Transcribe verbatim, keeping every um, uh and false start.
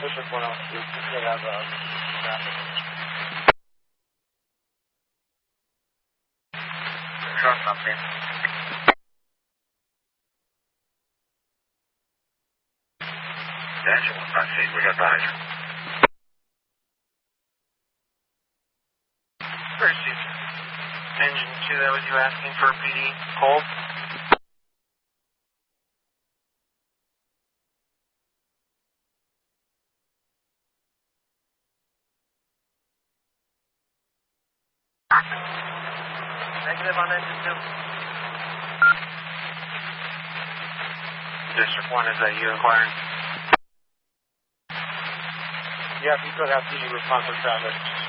District one oh two, they have uh, traffic. Truck something. Dash one five eight, we got the hydrant. First, engine two, that was you asking for a P D hold? Negative on engine two. District one, is that you inquiring? Yeah, if you could have P D response for traffic.